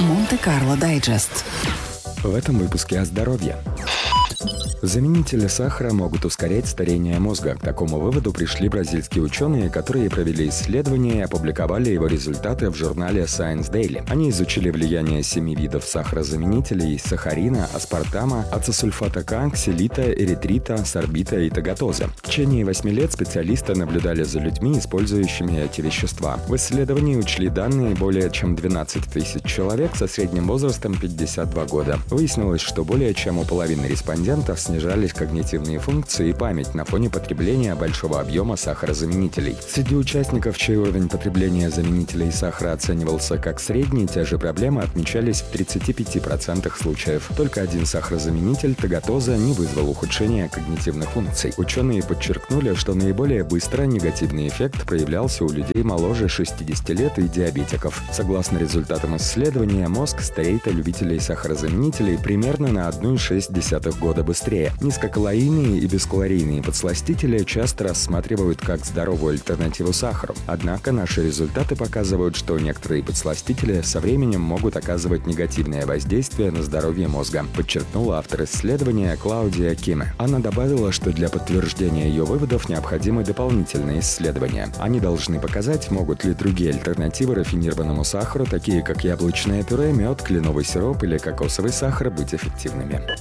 Монте-Карло Дайджест. В этом выпуске о здоровье. Заменители сахара могут ускорять старение мозга. К такому выводу пришли бразильские ученые, которые провели исследование и опубликовали его результаты в журнале Science Daily. Они изучили влияние 7 видов сахарозаменителей: сахарина, аспартама, ацетосульфата К, ксилита, эритрита, сорбита и тагатоза. В течение 8 лет специалисты наблюдали за людьми, использующими эти вещества. В исследовании учли данные более чем 12 тысяч человек со средним возрастом 52 года. Выяснилось, что более чем у половины респондентов снижались когнитивные функции и память на фоне потребления большого объема сахарозаменителей. Среди участников, чей уровень потребления заменителей сахара оценивался как средний, те же проблемы отмечались в 35% случаев. Только один сахарозаменитель, тагатоза, не вызвал ухудшения когнитивных функций. Ученые подчеркнули, что наиболее быстро негативный эффект проявлялся у людей моложе 60 лет и диабетиков. Согласно результатам исследования, мозг стареет у любителей сахарозаменителей примерно на 1,6 года быстрее. Низкокалорийные и бескалорийные подсластители часто рассматривают как здоровую альтернативу сахару. Однако наши результаты показывают, что некоторые подсластители со временем могут оказывать негативное воздействие на здоровье мозга, подчеркнула автор исследования Клаудия Киме. Она добавила, что для подтверждения ее выводов необходимы дополнительные исследования. Они должны показать, могут ли другие альтернативы рафинированному сахару, такие как яблочное пюре, мед, кленовый сироп или кокосовый сахар, быть эффективными.